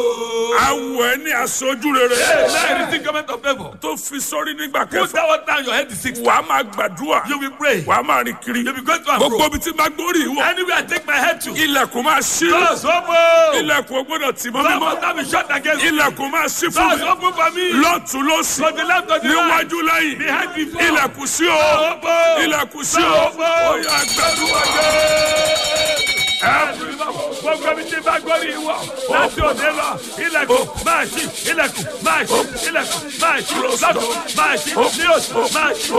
Awọ ẹni aṣojú rere. Now receive government of favor. Tó fi sórí nígbà Put kẹfà. that one down your head is 6. Wàá máa gbàdúrà. You will pray. Wàá máa rìn kiri. You will go to and Gbogbo fro. ibi tí máa gbórí ìwọ. Anywhere I take my head to. Ilẹ̀kùn máa ṣí. Doors open. Ilẹ̀kùn ò gbọ́dọ̀ tì mọ́ Doors mímọ́. must not be shut against me. Ilẹ̀kùn máa ṣí fún Doors mi. open for me. Lọ́tùn lósì. To the left, to the right. Níwájú lẹ́yìn. Behind before. Ilẹ̀kùn sí o. Doors open. Ilẹ̀kùn sí o. Doors open. Ó yá gbàdúrà. Gbogbo mi ti bá gbórí ìwọ. Láti òde lọ. Ilẹ̀kùn máa ṣí. Ilẹ̀kùn máa ṣí. Ilẹ̀kùn máa ṣí. Lọ́dún máa ṣí. Ní oṣù máa ṣí.